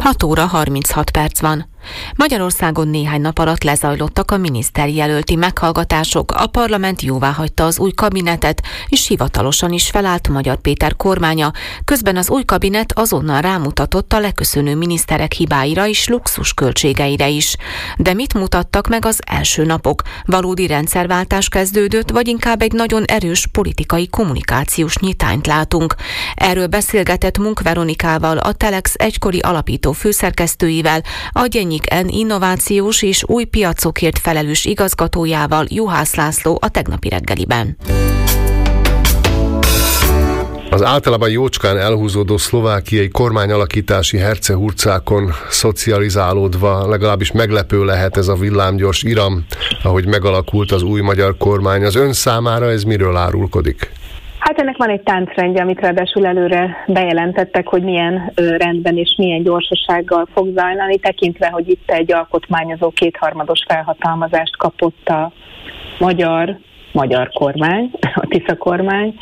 6 óra 36 perc van. Magyarországon néhány nap alatt lezajlottak a miniszterjelölti meghallgatások, a parlament jóváhagyta az új kabinetet, és hivatalosan is felállt Magyar Péter kormánya, közben az új kabinet azonnal rámutatott a leköszönő miniszterek hibáira és luxus költségeire is. De mit mutattak meg az első napok? Valódi rendszerváltás kezdődött, vagy inkább egy nagyon erős politikai kommunikációs nyitányt látunk? Erről beszélgetett Munk Veronikával, a Telex egykori alapító főszerkesztőivel, a Gyenyi innovációs és új piacokért felelős igazgatójával, Juhász László a tegnapi reggeliben. Az általában jócskán elhúzódó szlovákiai kormányalakítási hercehurcákon szocializálódva legalábbis meglepő lehet ez a villámgyors iram, ahogy megalakult az új magyar kormány. Az ön számára ez miről árulkodik? Hát ennek van egy táncrendje, amit ráadásul előre bejelentettek, hogy milyen rendben és milyen gyorsasággal fog zajlani, tekintve, hogy itt egy alkotmányozó kétharmados felhatalmazást kapott a magyar kormány, a Tisza kormány.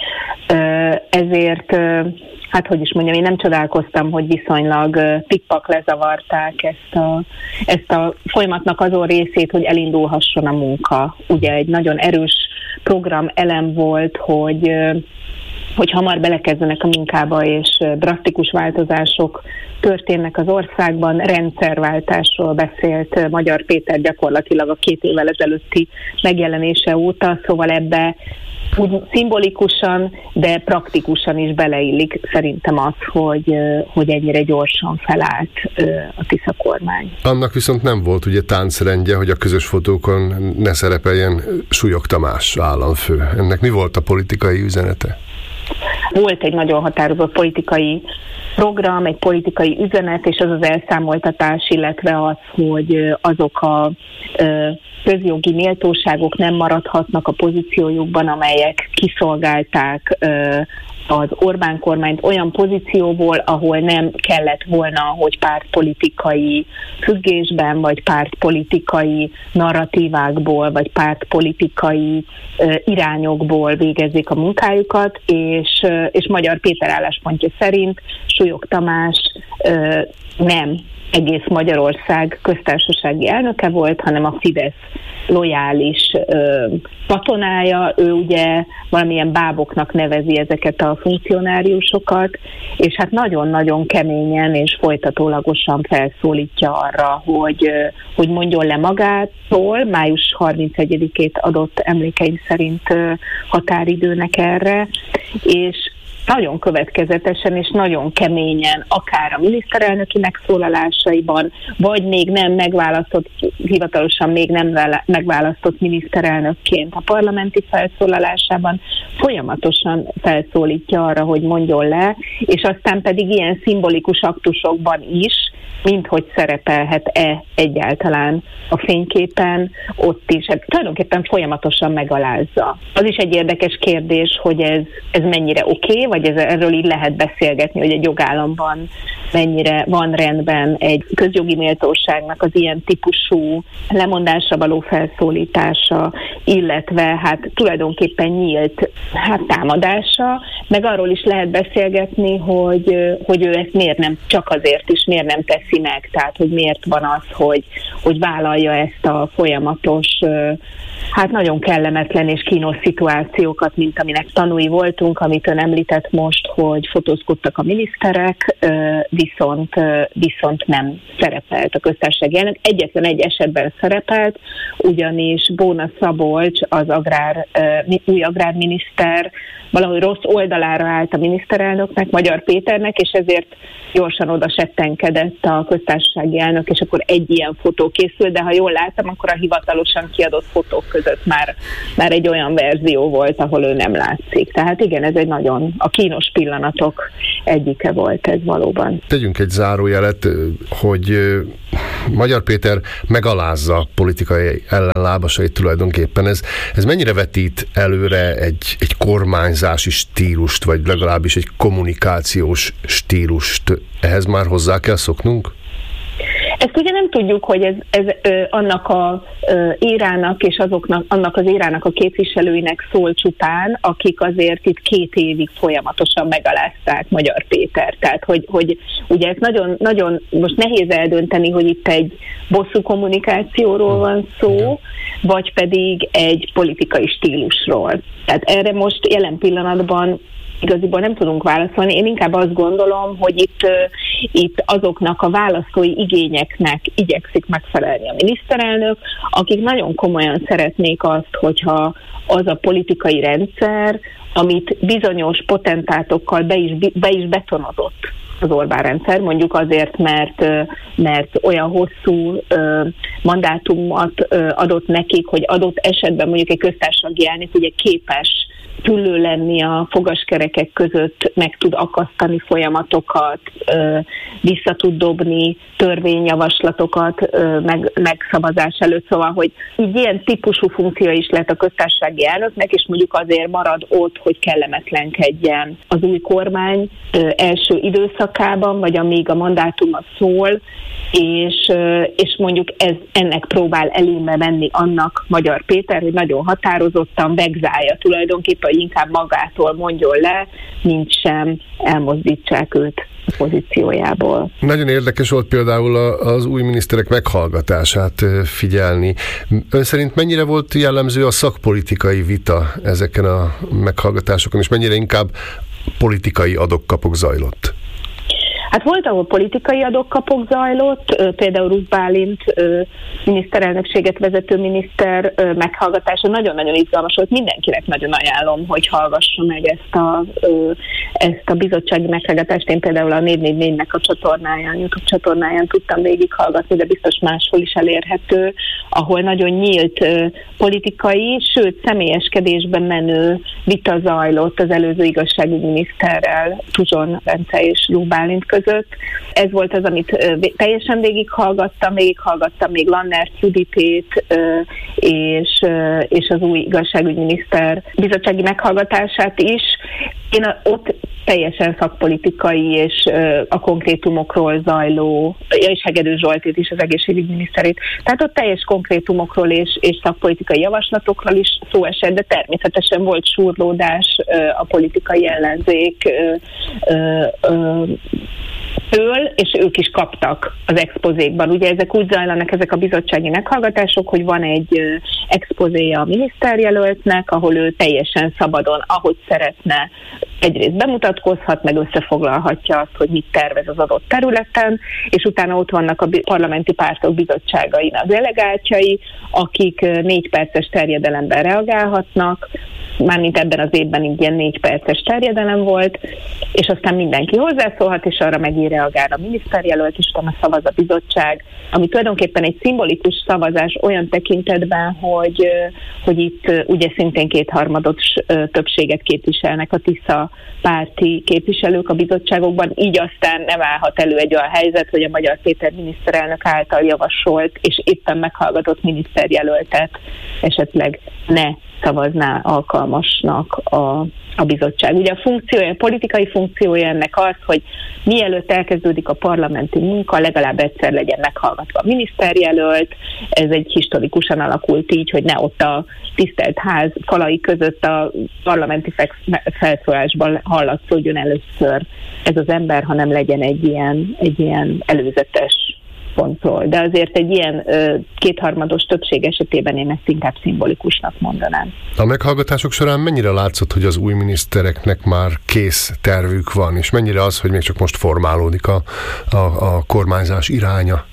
Ezért, hát hogy is mondjam, én nem csodálkoztam, hogy viszonylag pikpak lezavarták ezt a folyamatnak azon részét, hogy elindulhasson a munka. Ugye egy nagyon erős program elem volt, hogy hamar belekezdenek a munkába, és drasztikus változások történnek az országban. Rendszerváltásról beszélt Magyar Péter gyakorlatilag a 2 évvel ezelőtti megjelenése óta, szóval ebbe úgy szimbolikusan, de praktikusan is beleillik szerintem az, hogy ennyire gyorsan felállt a Tisza kormány. Annak viszont nem volt ugye táncrendje, hogy a közös fotókon ne szerepeljen Súlyog Tamás államfő. Ennek mi volt a politikai üzenete? Volt egy nagyon határozott politikai program, egy politikai üzenet, és az az elszámoltatás, illetve az, hogy azok a közjogi méltóságok nem maradhatnak a pozíciójukban, amelyek kiszolgálták az Orbán kormányt olyan pozícióból, ahol nem kellett volna, hogy pártpolitikai függésben, vagy pártpolitikai narratívákból, vagy pártpolitikai irányokból végezzék a munkájukat, és Magyar Péter álláspontja szerint Súlyog Tamás nem egész Magyarország köztársasági elnöke volt, hanem a Fidesz lojális katonája. Ő ugye valamilyen báboknak nevezi ezeket a funkcionáriusokat, és hát nagyon-nagyon keményen és folytatólagosan felszólítja arra, hogy mondjon le magától. Május 31-ét adott emlékeim szerint határidőnek erre, és nagyon következetesen és nagyon keményen, akár a miniszterelnöki megszólalásaiban, vagy még nem megválasztott, hivatalosan még nem megválasztott miniszterelnökként a parlamenti felszólalásában folyamatosan felszólítja arra, hogy mondjon le, és aztán pedig ilyen szimbolikus aktusokban is, mint hogy szerepelhet-e egyáltalán a fényképen, ott is. Hát tulajdonképpen folyamatosan megalázza. Az is egy érdekes kérdés, hogy ez mennyire oké, vagy erről így lehet beszélgetni, hogy egy jogállamban mennyire van rendben egy közjogi méltóságnak az ilyen típusú lemondásra való felszólítása, illetve hát tulajdonképpen nyílt támadása, meg arról is lehet beszélgetni, hogy ő ezt miért nem, csak azért is miért nem teszi meg, tehát hogy miért van az, hogy vállalja ezt a folyamatos, nagyon kellemetlen és kínos szituációkat, mint aminek tanúi voltunk, amit ön említett most, hogy fotózkodtak a miniszterek, viszont nem szerepelt a köztársasági elnök. Egyetlen egy esetben szerepelt, ugyanis Bóna Szabolcs, az új agrárminiszter valahogy rossz oldalára állt a miniszterelnöknek, Magyar Péternek, és ezért gyorsan oda settenkedett a köztársasági elnök, és akkor egy ilyen fotó készült, de ha jól láttam, akkor a hivatalosan kiadott fotók között már egy olyan verzió volt, ahol ő nem látszik. Tehát igen, ez egy nagyon a kínos pillanatok egyike volt ez valóban. Tegyünk egy zárójelet, hogy Magyar Péter megalázza politikai ellenlábasait tulajdonképpen. Ez mennyire vetít előre egy kormányzási stílust, vagy legalábbis egy kommunikációs stílust? Ehhez már hozzá kell szoknunk? Ezt ugye nem tudjuk, hogy ez annak a érának és annak az érának a képviselőinek szól csupán, akik azért itt 2 évig folyamatosan megalázták Magyar Pétert. Tehát, hogy ugye ez nagyon, nagyon most nehéz eldönteni, hogy itt egy bosszú kommunikációról van szó, vagy pedig egy politikai stílusról. Tehát erre most jelen pillanatban igaziból nem tudunk válaszolni. Én inkább azt gondolom, hogy itt azoknak a választói igényeknek igyekszik megfelelni a miniszterelnök, akik nagyon komolyan szeretnék azt, hogyha az a politikai rendszer, amit bizonyos potentátokkal be is betonozott az Orbán rendszer, mondjuk azért, mert olyan hosszú mandátumot adott nekik, hogy adott esetben mondjuk egy köztársasági elnök ugye képes túllő lenni a fogaskerekek között, meg tud akasztani folyamatokat, vissza tud dobni törvényjavaslatokat megszavazás előtt, szóval, hogy így ilyen típusú funkció is lehet a köztársasági elnöknek, és mondjuk azért marad ott, hogy kellemetlenkedjen az új kormány első időszakában, vagy amíg a mandátuma szól, és mondjuk ennek próbál elébe menni annak Magyar Péter, hogy nagyon határozottan vegzálja tulajdonképpen, hogy inkább magától mondjon le, mint sem elmozdítsák őt a pozíciójából. Nagyon érdekes volt például az új miniszterek meghallgatását figyelni. Ön szerint mennyire volt jellemző a szakpolitikai vita ezeken a meghallgatásokon, és mennyire inkább politikai adok-kapok zajlott? Hát volt, ahol politikai adok-kapok zajlott, például Ruth Bálint miniszterelnökséget vezető miniszter meghallgatása nagyon-nagyon izgalmas volt. Mindenkinek nagyon ajánlom, hogy hallgassa meg ezt a bizottsági meghallgatást. Én például a 444-nek a csatornáján, YouTube csatornáján tudtam végighallgatni, de biztos máshol is elérhető, ahol nagyon nyílt politikai, sőt személyeskedésben menő vita zajlott az előző igazságügyi miniszterrel, Tuzson Bence és Ruth Bálint között. Ez volt az, amit teljesen végighallgattam még Lannert Juditét és az új igazságügyminiszter bizottsági meghallgatását is. Én ott teljesen szakpolitikai és a konkrétumokról zajló, és Hegedűs Zsoltét is, az egészségügyminiszterét. Tehát ott teljes konkrétumokról és szakpolitikai javaslatokról is szó esett, de természetesen volt súrlódás a politikai ellenzék és ők is kaptak az expozékban. Ugye ezek úgy zajlanak, ezek a bizottsági meghallgatások, hogy van egy expozéja a miniszterjelöltnek, ahol ő teljesen szabadon, ahogy szeretne, egyrészt bemutatkozhat, meg összefoglalhatja azt, hogy mit tervez az adott területen, és utána ott vannak a parlamenti pártok bizottságainak delegáltjai, akik 4 perces terjedelemben reagálhatnak, mármint ebben az évben így ilyen 4 perces terjedelem volt, és aztán mindenki hozzászólhat, és arra megint reagál a miniszterjelölt, és utána szavaz a bizottság, ami tulajdonképpen egy szimbolikus szavazás olyan tekintetben, hogy itt ugye szintén 2/3 többséget képviselnek a Tisza párti képviselők a bizottságokban, így aztán nem állhat elő egy olyan helyzet, hogy a Magyar Péter miniszterelnök által javasolt és éppen meghallgatott miniszterjelöltet esetleg ne szavazná alkalmasnak a bizottság. Ugye a politikai funkciója ennek az, hogy mielőtt elkezdődik a parlamenti munka, legalább egyszer legyen meghallgatva a miniszterjelölt. Ez egy historikusan alakult így, hogy ne ott a tisztelt ház falai között a parlamenti felszólásban hallatszódjon először ez az ember, hanem legyen egy ilyen előzetes pontról. De azért egy ilyen 2/3 többség esetében én ezt inkább szimbolikusnak mondanám. A meghallgatások során mennyire látszott, hogy az új minisztereknek már kész tervük van, és mennyire az, hogy még csak most formálódik a kormányzás iránya?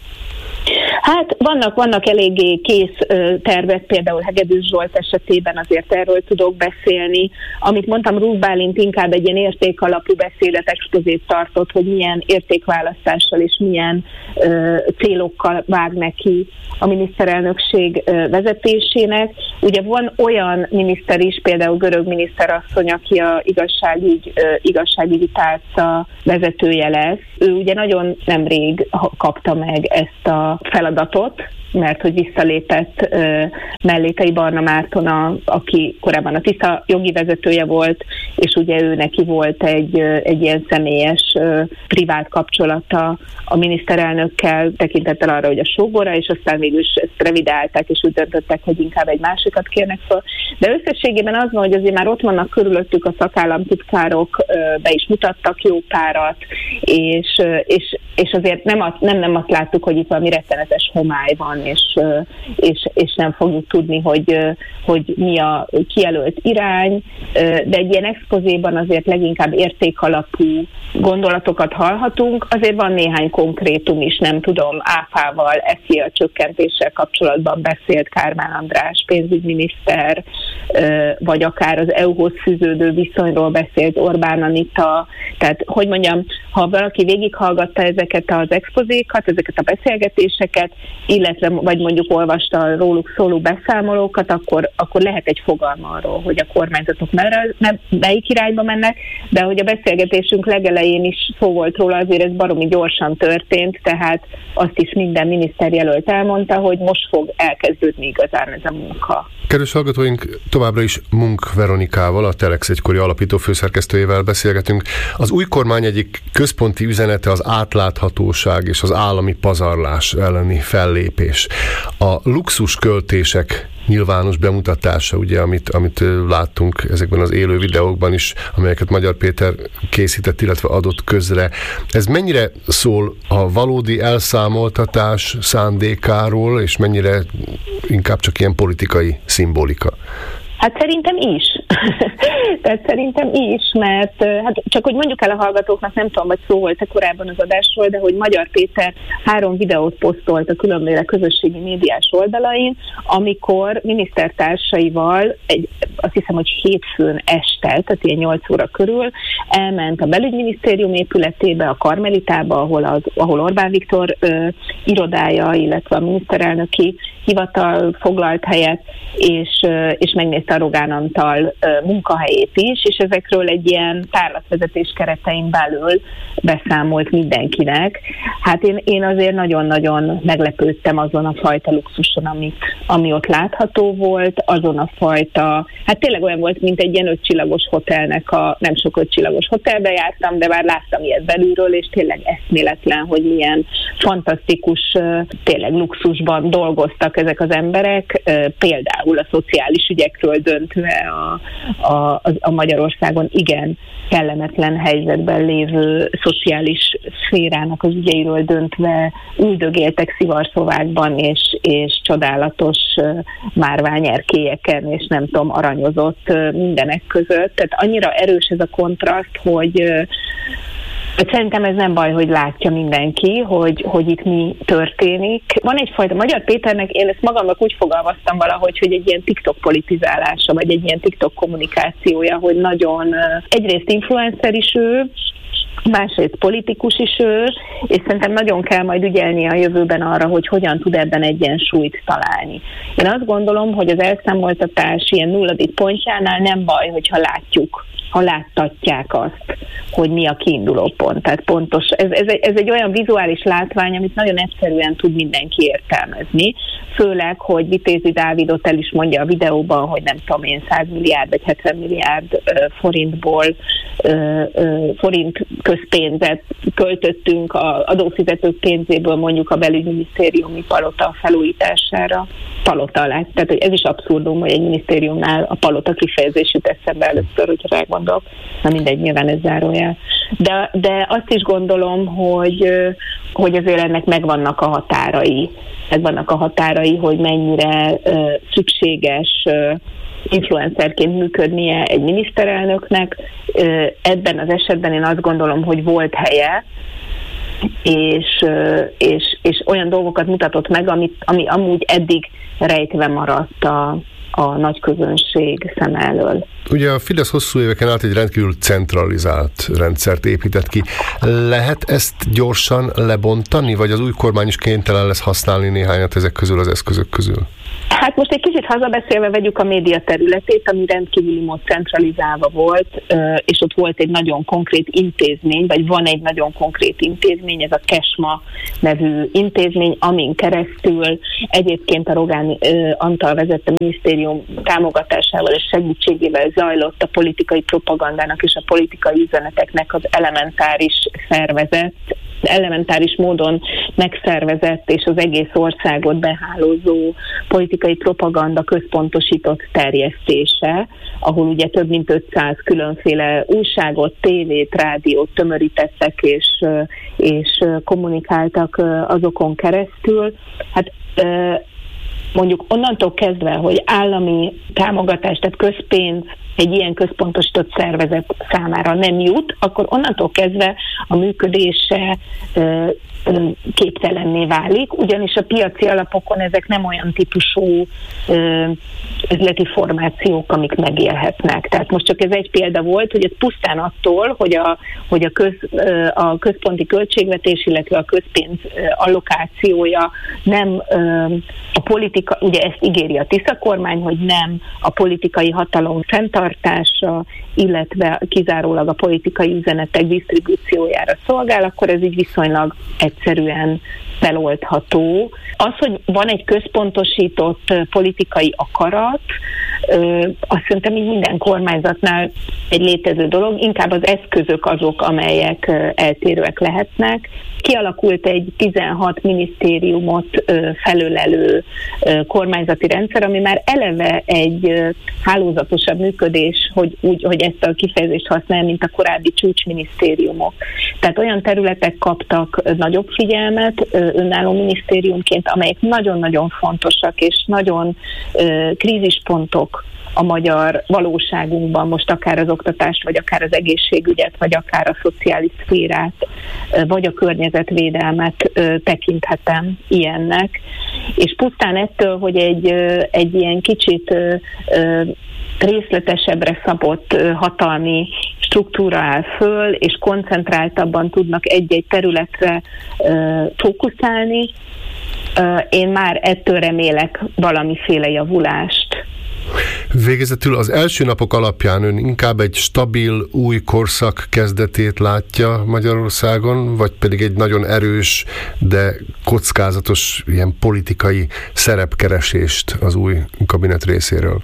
Hát vannak eléggé kész tervek, például Hegedűs Zsolt esetében azért erről tudok beszélni. Amit mondtam, Ruth Bálint inkább egy ilyen értékalapú beszédet, expozét tartott, hogy milyen értékválasztással és milyen célokkal vág neki a miniszterelnökség vezetésének. Ugye van olyan miniszter is, például görög miniszterasszony, aki a igazságügyi tárca vezetője lesz. Ő ugye nagyon nemrég kapta meg ezt a feladatot, feladatot, mert hogy visszalépett Mellékai Barna Márton, aki korábban a Tisza jogi vezetője volt, és ugye ő neki volt egy ilyen személyes, privát kapcsolata a miniszterelnökkel, tekintettel arra, hogy a sógorra, és aztán végül is ezt revidálták, és úgy döntöttek, hogy inkább egy másikat kérnek fel. De összességében az van, hogy azért már ott vannak körülöttük a szakállamtitkárok, be is mutattak jó párat, és azért nem azt láttuk, hogy itt valami rettenetes homály van, és nem fogjuk tudni, hogy mi a kijelölt irány, de egy ilyen expozéban azért leginkább értékalapú gondolatokat hallhatunk, azért van néhány konkrétum is, nem tudom, áfával, SZIA csökkentéssel kapcsolatban beszélt Kármán András pénzügyminiszter, vagy akár az EU-hoz fűződő viszonyról beszélt Orbán Anita, tehát hogy mondjam, ha valaki végighallgatta ezeket az expozékat, ezeket a beszélgetéseket, illetve vagy mondjuk olvasta róluk szóló beszámolókat, akkor lehet egy fogalma arról, hogy a kormányzatok melyik irányba mennek, de hogy a beszélgetésünk legelején is szó volt róla, azért ez baromi gyorsan történt, tehát azt is minden miniszterjelölt elmondta, hogy most fog elkezdődni igazán ez a munka. Kedves hallgatóink, továbbra is Munk Veronikával, a Telex egykori alapító főszerkesztőjével beszélgetünk. Az új kormány egyik központi üzenete az átláthatóság és az állami pazarlás elleni fellépés. A luxus költések nyilvános bemutatása, ugye, amit láttunk ezekben az élő videókban is, amelyeket Magyar Péter készített, illetve adott közre. Ez mennyire szól a valódi elszámoltatás szándékáról, és mennyire inkább csak ilyen politikai szimbolika? Hát szerintem is. Tehát szerintem is, mert hát csak hogy mondjuk el a hallgatóknak, nem tudom, vagy szó volt-e korábban az adásról, de hogy Magyar Péter 3 videót posztolt a különböző közösségi médiás oldalain, amikor minisztertársaival azt hiszem, hogy hétfőn este, tehát ilyen 8 óra körül elment a belügyminisztérium épületébe, a Karmelitába, ahol Orbán Viktor irodája, illetve a miniszterelnöki hivatal foglalt helyet, és megnézte a Rogán Antal munkahelyét is, és ezekről egy ilyen tárlatvezetés keretein belül beszámolt mindenkinek. Hát én azért nagyon-nagyon meglepődtem azon a fajta luxuson, ami ott látható volt, azon a fajta, hát tényleg olyan volt, mint egy ilyen 5 csillagos hotelnek, nem sok 5 csillagos hotelbe jártam, de már láttam ilyet belülről, és tényleg eszméletlen, hogy milyen fantasztikus, tényleg luxusban dolgoztak ezek az emberek, például a szociális ügyekről döntve a Magyarországon igen kellemetlen helyzetben lévő szociális szférának az ügyeiről döntve üldögéltek szivarszovákban és csodálatos márványerkélyeken, és nem tudom, aranyozott mindenek között. Tehát annyira erős ez a kontraszt, hogy szerintem ez nem baj, hogy látja mindenki, hogy itt mi történik. Van egyfajta Magyar Péternek, én ezt magamnak úgy fogalmaztam valahogy, hogy egy ilyen TikTok politizálása, vagy egy ilyen TikTok kommunikációja, hogy nagyon egyrészt influencer is ő, másrészt politikus is ő, és szerintem nagyon kell majd ügyelnie a jövőben arra, hogy hogyan tud ebben egyensúlyt találni. Én azt gondolom, hogy az elszámoltatás ilyen 0. pontjánál nem baj, hogyha ha láttatják azt, hogy mi a kiinduló pont. Tehát pontos, ez egy olyan vizuális látvány, amit nagyon egyszerűen tud mindenki értelmezni, főleg, hogy Vitézi Dávidot el is mondja a videóban, hogy nem tudom én 100 milliárd vagy 70 milliárd forint közpénzet költöttünk az adófizetők pénzéből mondjuk a belügyminisztériumi palota felújítására. Palota lett. Tehát ez is abszurdum, hogy egy minisztériumnál a palota kifejezés jut eszembe először, hogyha rágondolok. Na mindegy, nyilván ez zárójel. De azt is gondolom, hogy azért ennek megvannak a határai, hogy mennyire szükséges influencerként működnie egy miniszterelnöknek. Ebben az esetben én azt gondolom, hogy volt helye, és olyan dolgokat mutatott meg, ami amúgy eddig rejtve maradt a nagy közönség szem elől. Ugye a Fidesz hosszú éveken át egy rendkívül centralizált rendszert épített ki. Lehet ezt gyorsan lebontani, vagy az új kormány is kénytelen lesz használni néhányat ezek közül az eszközök közül? Hát Hát most egy kicsit hazabeszélve vegyük a média területét, ami rendkívüli mód centralizálva volt, és ott volt egy nagyon konkrét intézmény, vagy van egy nagyon konkrét intézmény, ez a KESMA nevű intézmény, amin keresztül egyébként a Rogán Antal vezette minisztérium támogatásával és segítségével zajlott a politikai propagandának és a politikai üzeneteknek az elementáris módon megszervezett és az egész országot behálózó politikai propaganda központosított terjesztése, ahol ugye több mint 500 különféle újságot, tévét, rádiót tömörítettek és kommunikáltak azokon keresztül. Hát mondjuk onnantól kezdve, hogy állami támogatás, tehát közpénz egy ilyen központosított szervezet számára nem jut, akkor onnantól kezdve a működése képtelenné válik, ugyanis a piaci alapokon ezek nem olyan típusú üzleti formációk, amik megélhetnek. Tehát most csak ez egy példa volt, hogy ez pusztán attól, hogy a központi költségvetés, illetve a közpénz allokációja nem a politika, ugye ezt ígéri a Tisza kormány, hogy nem a politikai hatalom fenntartása, illetve kizárólag a politikai üzenetek disztribúciójára szolgál, akkor ez így viszonylag egyszerűen feloldható. Az, hogy van egy központosított politikai akarat, azt szerintem így minden kormányzatnál egy létező dolog, inkább az eszközök azok, amelyek eltérőek lehetnek. Kialakult egy 16 minisztériumot felölelő kormányzati rendszer, ami már eleve egy hálózatosabb működés, hogy ezt a kifejezést használja, mint a korábbi csúcsminisztériumok. Tehát olyan területek kaptak nagyobb figyelmet önálló minisztériumként, amelyek nagyon-nagyon fontosak és nagyon krízispontok a magyar valóságunkban, most akár az oktatást, vagy akár az egészségügyet, vagy akár a szociális szférát, vagy a környezetvédelmet tekinthetem ilyennek. És pusztán ettől, hogy egy ilyen kicsit részletesebbre szabott hatalmi struktúra áll föl, és koncentráltabban tudnak egy-egy területre fókuszálni, én már ettől remélek valamiféle javulást. Végezetül az első napok alapján ön inkább egy stabil, új korszak kezdetét látja Magyarországon, vagy pedig egy nagyon erős, de kockázatos ilyen politikai szerepkeresést az új kabinet részéről?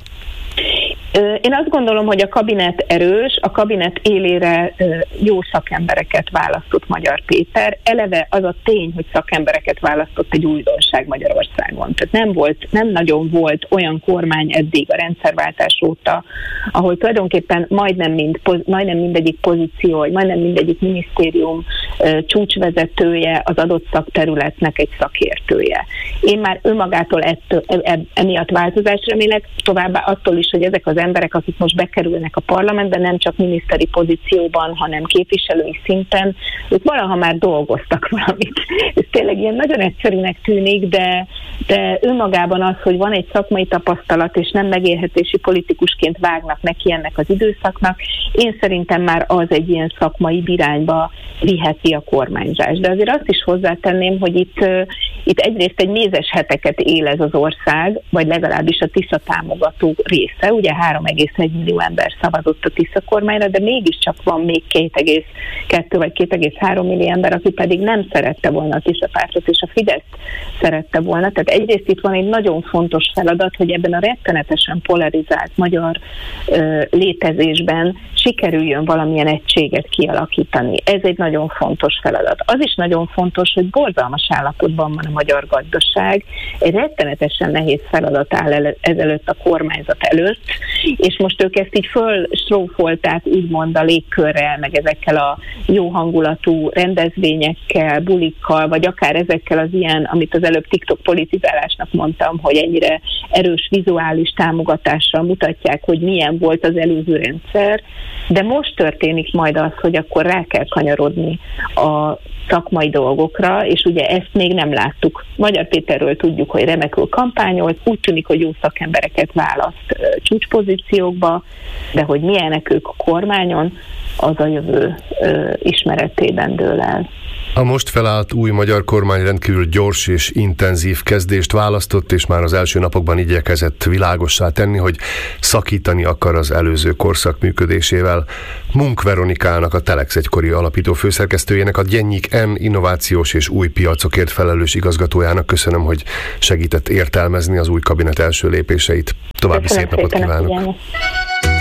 Én azt gondolom, hogy a kabinet erős, a kabinet élére jó szakembereket választott Magyar Péter. Eleve az a tény, hogy szakembereket választott, egy újdonság Magyarországon. Tehát nem nagyon volt olyan kormány eddig a rendszerváltás óta, ahol tulajdonképpen majdnem mindegyik pozíció, vagy majdnem mindegyik minisztérium csúcsvezetője az adott szakterületnek egy szakértője. Én már önmagától emiatt változást remélek, továbbá attól is, hogy ezek az emberek, akik most bekerülnek a parlamentbe, nem csak miniszteri pozícióban, hanem képviselői szinten, ők valaha már dolgoztak valamit. Ez tényleg ilyen nagyon egyszerűnek tűnik, de önmagában az, hogy van egy szakmai tapasztalat, és nem megélhetési politikusként vágnak neki ennek az időszaknak, én szerintem már az egy ilyen szakmai irányba viheti a kormányzás. De azért azt is hozzátenném, hogy itt egyrészt egy mézes heteket él ez az ország, vagy legalábbis a Tisza támogató része, ugye 3,1 millió ember szavazott a Tisza kormányra, de mégiscsak van még 2,2 vagy 2,3 millió ember, aki pedig nem szerette volna a Tisza pártot, és a Fideszt szerette volna. Tehát egyrészt itt van egy nagyon fontos feladat, hogy ebben a rettenetesen polarizált magyar létezésben sikerüljön valamilyen egységet kialakítani. Ez egy nagyon fontos feladat. Az is nagyon fontos, hogy borzalmas állapotban van a magyar gazdaság. Egy rettenetesen nehéz feladat áll ezelőtt a kormányzat előtt, és most ők ezt így fölstrófolták úgymond a légkörrel, meg ezekkel a jó hangulatú rendezvényekkel, bulikkal, vagy akár ezekkel az ilyen, amit az előbb TikTok politizálásnak mondtam, hogy ennyire erős vizuális támogatással mutatják, hogy milyen volt az előző rendszer, de most történik majd az, hogy akkor rá kell kanyarodni a szakmai dolgokra, és ugye ezt még nem láttuk. Magyar Péterről tudjuk, hogy remekül kampányolt, úgy tűnik, hogy jó szakembereket választ csúcspozíciókba, de hogy milyenek ők a kormányon, az a jövő ismeretében dől el. A most felállt új magyar kormány rendkívül gyors és intenzív kezdést választott, és már az első napokban igyekezett világossá tenni, hogy szakítani akar az előző korszak működésével. Munk Veronikának, a Telex egykori alapító főszerkesztőjének, a Gyennyik N innovációs és új piacokért felelős igazgatójának köszönöm, hogy segített értelmezni az új kabinet első lépéseit. További szép napot kívánok!